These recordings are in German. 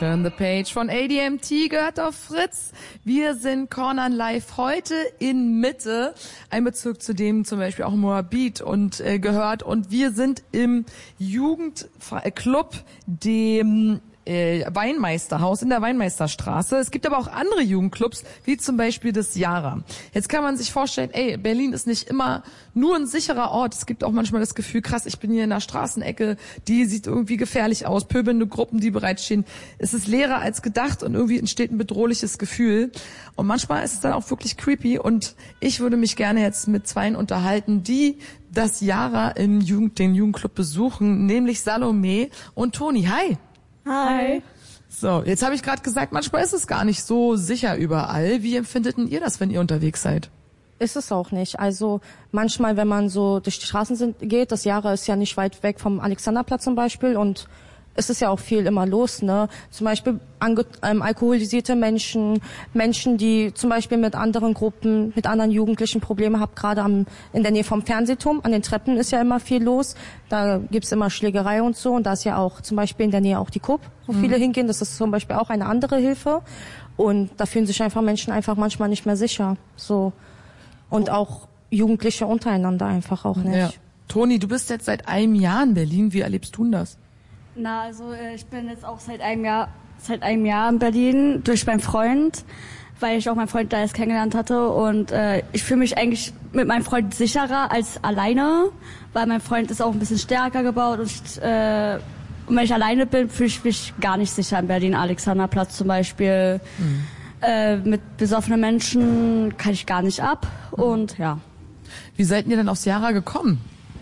Turn the Page von ADMT gehört auf Fritz. Wir sind Cornern live heute in Mitte, ein Bezirk, zu dem zum Beispiel auch Moabit und gehört. Und wir sind im Jugendclub, dem Weinmeisterhaus in der Weinmeisterstraße. Es gibt aber auch andere Jugendclubs, wie zum Beispiel das Yara. Jetzt kann man sich vorstellen, Berlin ist nicht immer nur ein sicherer Ort. Es gibt auch manchmal das Gefühl, krass, ich bin hier in der Straßenecke, die sieht irgendwie gefährlich aus, pöbelnde Gruppen, die bereitstehen. Es ist leerer als gedacht und irgendwie entsteht ein bedrohliches Gefühl. Und manchmal ist es dann auch wirklich creepy und ich würde mich gerne jetzt mit zweien unterhalten, die das Yara den Jugendclub besuchen, nämlich Salome und Toni. Hi! Hi. So, jetzt habe ich gerade gesagt, manchmal ist es gar nicht so sicher überall. Wie empfindet denn ihr das, wenn ihr unterwegs seid? Ist es auch nicht. Also manchmal, wenn man so durch die Straßen geht, das Yara ist ja nicht weit weg vom Alexanderplatz zum Beispiel und es ist ja auch viel immer los, ne? Zum Beispiel alkoholisierte Menschen, die zum Beispiel mit anderen Gruppen, mit anderen Jugendlichen Probleme haben, gerade in der Nähe vom Fernsehturm. An den Treppen ist ja immer viel los. Da gibt's immer Schlägerei und so. Und da ist ja auch zum Beispiel in der Nähe auch die KUB, wo viele hingehen. Das ist zum Beispiel auch eine andere Hilfe. Und da fühlen sich einfach Menschen manchmal nicht mehr sicher. So. Und auch Jugendliche untereinander einfach auch nicht. Ja. Toni, du bist jetzt seit einem Jahr in Berlin. Wie erlebst du denn das? Na, also ich bin jetzt auch seit einem Jahr in Berlin durch meinen Freund, weil ich auch meinen Freund da erst kennengelernt hatte und ich fühle mich eigentlich mit meinem Freund sicherer als alleine, weil mein Freund ist auch ein bisschen stärker gebaut und wenn ich alleine bin, fühle ich mich gar nicht sicher in Berlin. Alexanderplatz zum Beispiel. Mit besoffenen Menschen kann ich gar nicht ab und ja. Wie seid ihr denn aufs Yara gekommen?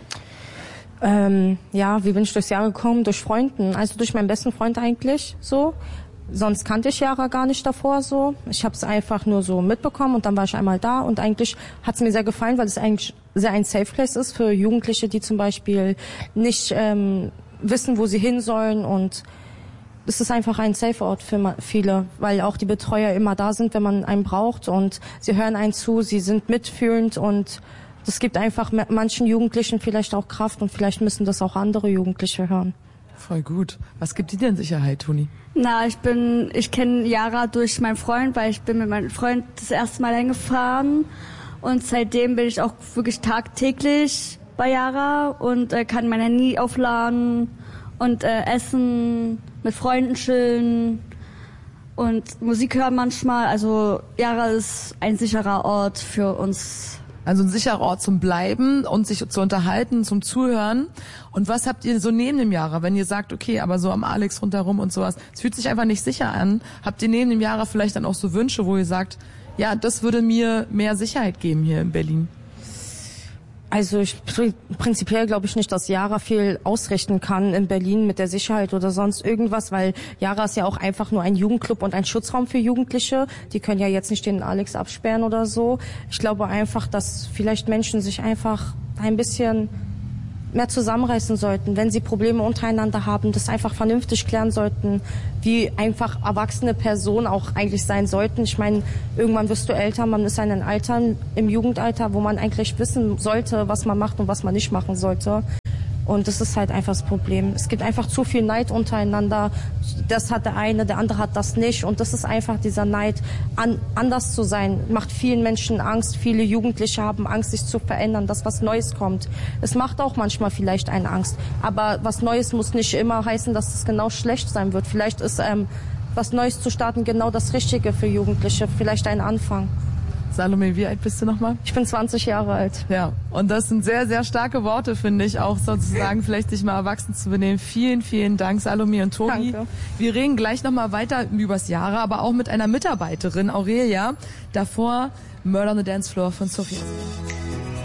Wie bin ich durchs Yara gekommen? Durch Freunden, also durch meinen besten Freund eigentlich so. Sonst kannte ich Yara gar nicht davor so. Ich habe es einfach nur so mitbekommen und dann war ich einmal da und eigentlich hat es mir sehr gefallen, weil es eigentlich sehr ein Safe Place ist für Jugendliche, die zum Beispiel nicht wissen, wo sie hin sollen und es ist einfach ein Safe-Ort für viele, weil auch die Betreuer immer da sind, wenn man einen braucht und sie hören einen zu, sie sind mitfühlend und das gibt einfach manchen Jugendlichen vielleicht auch Kraft und vielleicht müssen das auch andere Jugendliche hören. Voll gut. Was gibt dir denn Sicherheit, Toni? Na, ich kenne Yara durch meinen Freund, weil ich bin mit meinem Freund das erste Mal hingefahren und seitdem bin ich auch wirklich tagtäglich bei Yara und kann mein Handy aufladen und essen, mit Freunden chillen und Musik hören manchmal. Also Yara ist ein sicherer Ort für uns. Also ein sicherer Ort zum Bleiben und sich zu unterhalten, zum Zuhören. Und was habt ihr so neben dem Yara, wenn ihr sagt, okay, aber so am Alex rundherum und sowas, es fühlt sich einfach nicht sicher an. Habt ihr neben dem Yara vielleicht dann auch so Wünsche, wo ihr sagt, ja, das würde mir mehr Sicherheit geben hier in Berlin? Also prinzipiell glaube ich nicht, dass Yara viel ausrichten kann in Berlin mit der Sicherheit oder sonst irgendwas, weil Yara ist ja auch einfach nur ein Jugendclub und ein Schutzraum für Jugendliche. Die können ja jetzt nicht den Alex absperren oder so. Ich glaube einfach, dass vielleicht Menschen sich einfach ein bisschen mehr zusammenreißen sollten, wenn sie Probleme untereinander haben, das einfach vernünftig klären sollten, wie einfach erwachsene Personen auch eigentlich sein sollten. Ich meine, irgendwann wirst du älter, man ist in einem Alter, im Jugendalter, wo man eigentlich wissen sollte, was man macht und was man nicht machen sollte. Und das ist halt einfach das Problem. Es gibt einfach zu viel Neid untereinander. Das hat der eine, der andere hat das nicht. Und das ist einfach dieser Neid, anders zu sein, macht vielen Menschen Angst. Viele Jugendliche haben Angst, sich zu verändern, dass was Neues kommt. Es macht auch manchmal vielleicht eine Angst. Aber was Neues muss nicht immer heißen, dass es genau schlecht sein wird. Vielleicht ist was Neues zu starten genau das Richtige für Jugendliche. Vielleicht ein Anfang. Salome, wie alt bist du nochmal? Ich bin 20 Jahre alt. Ja, und das sind sehr, sehr starke Worte, finde ich, auch sozusagen vielleicht sich mal erwachsen zu benehmen. Vielen, vielen Dank, Salome und Toni. Danke. Wir reden gleich nochmal weiter übers Yara, aber auch mit einer Mitarbeiterin, Aurelia. Davor Murder on the Dance Floor von Sophia.